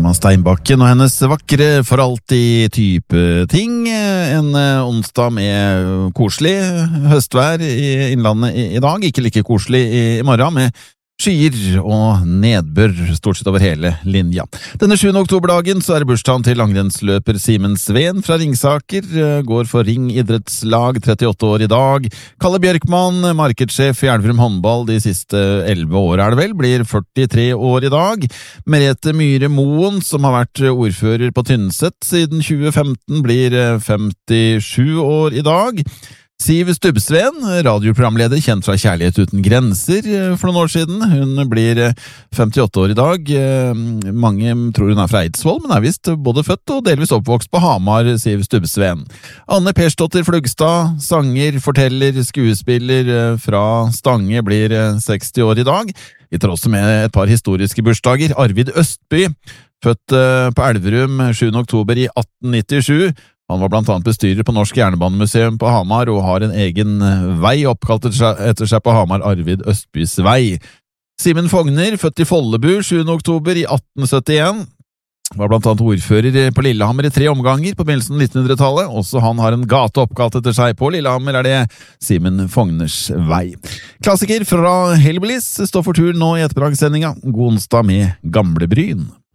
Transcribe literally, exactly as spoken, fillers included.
Emma Steinbakken og hennes vakre for alltid type ting. En onsdag med koselig høstvær i innlandet i dag, ikke like koselig i morgen med skyer og nedbør stort sett over hele linja. Denne sjuende oktoberdagen så er det bursdagen til langrennsløper Simen Sveen fra Ringsaker, går for Ring idrettslag, trettiåtte år i dag. Kalle Bjørkman, markedssjef i Elverum håndball de siste elleve år er det vel, blir førtitre år i dag. Merete Myhre Moen, som har vært ordfører på Tynset siden tjue femten, blir femtisju år i dag. Siv Stubbsveen, radioprogramleder kjent fra Kjærlighet uten grenser for noen år siden. Hun blir femtiåtte år i dag. Mange tror hun er fra Eidsvoll, men er vist både født og delvis oppvokst på Hamar, Siv Stubbsveen. Anne Persdotter Flugstad, sanger, forteller, skuespiller fra Stange, blir seksti år i dag. Vi tar også med et par historiske bursdager. Arvid Østby, født på Elverum sjuende oktober i atten nittisju. Han var blant annet bestyrer på Norsk Jernbanemuseum på Hamar og har en egen vei oppkalt etter seg på Hamar, Arvid Østbys vei. Simen Fogner, født i Follebu sjuende oktober i atten syttien, var blant annet ordfører på Lillehammer i tre omganger på begynnelsen av nittenhundretallet. Også han har en gate oppkalt etter seg på Lillehammer, er det Simen Fogners vei. Klassiker fra Hellbillies står for tur nå i ettermidagssendinga. God onsdag med Gamle Bryn.